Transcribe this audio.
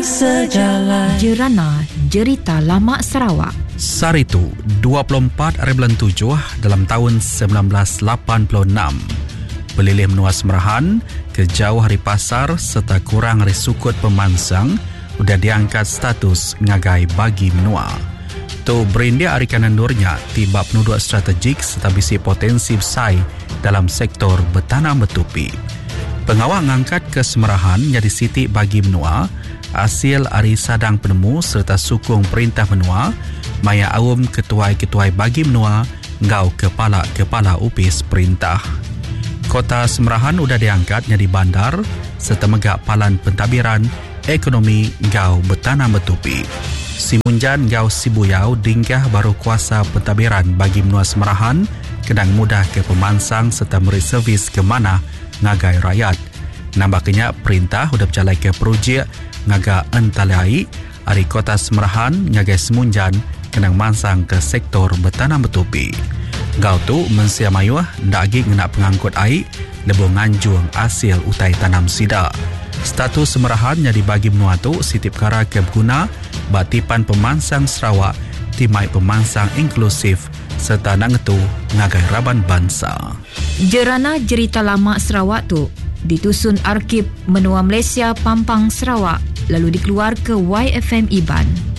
sejalan. Jerana Jerita Lama Sarawak. Saritu 24/7 dalam tahun 1986. Pelilih menua Semerahan ke jauh hari pasar serta kurang hari sukut pemansang sudah diangkat status ngagai bagi menua. Tu berindia hari kanan durnya tiba penduduk strategik serta bisi potensi besar dalam sektor bertanam bertupi. Pengawal ngangkat ke Semerahan jadi siti bagi menua hasil hari sadang penemu serta sukung perintah menua maya awam ketuai-ketuai bagi menua ngau kepala upis perintah. Kota Semerahan sudah diangkat jadi bandar serta megak palan pentadbiran ekonomi ngau bertanam bertupi. Simunjan ngau Sibuyau dinggah baru kuasa pentadbiran bagi menua Semerahan kedang mudah ke pemansang serta memberi servis ke mana ngagai rakyat. Nampaknya perintah sudah berjalan ke projek ngaga entalai hari kota Semerahan ngagai Semunjan kenang mansang ke sektor bertanam bertupi. Gau tu mensia mayuh dagi ngena pengangkut air lebih nganjung hasil utai tanam sida. Status Semerahan yang dibagi menua tu siti perkara ke berguna batipan pemansang Sarawak timai pemansang inklusif serta nangetu ngagai raban bangsa. Jerana Jerita Lama Sarawak tu ditusun Arkib Menua Malaysia Pampang Sarawak lalu dikeluar ke YFM Iban.